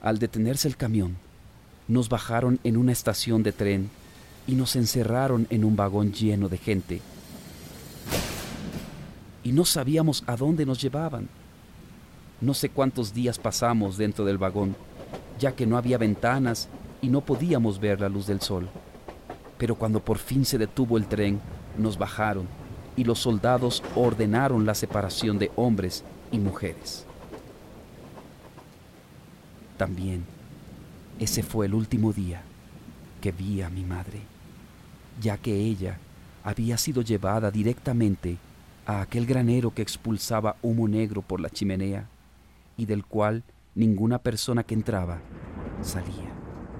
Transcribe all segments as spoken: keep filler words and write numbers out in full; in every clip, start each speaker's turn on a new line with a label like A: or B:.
A: Al detenerse el camión, nos bajaron en una estación de tren y nos encerraron en un vagón lleno de gente. Y no sabíamos a dónde nos llevaban. No sé cuántos días pasamos dentro del vagón, ya que no había ventanas y no podíamos ver la luz del sol. Pero cuando por fin se detuvo el tren, nos bajaron y los soldados ordenaron la separación de hombres y mujeres. También, ese fue el último día que vi a mi madre, ya que ella había sido llevada directamente a aquel granero que expulsaba humo negro por la chimenea y del cual ninguna persona que entraba salía.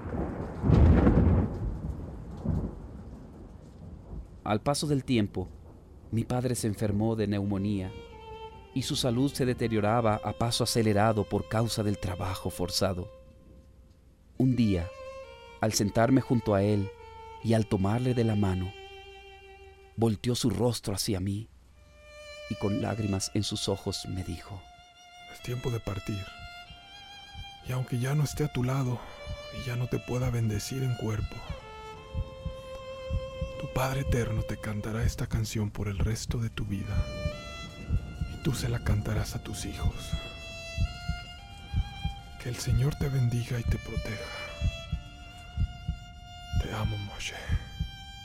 A: Al paso del tiempo, mi padre se enfermó de neumonía y su salud se deterioraba a paso acelerado por causa del trabajo forzado. Un día, al sentarme junto a él y al tomarle de la mano, volteó su rostro hacia mí y con lágrimas en sus ojos me dijo:
B: es tiempo de partir. Y aunque ya no esté a tu lado y ya no te pueda bendecir en cuerpo, tu Padre Eterno te cantará esta canción por el resto de tu vida. Y tú se la cantarás a tus hijos. Que el Señor te bendiga y te proteja. Te amo, Moshe.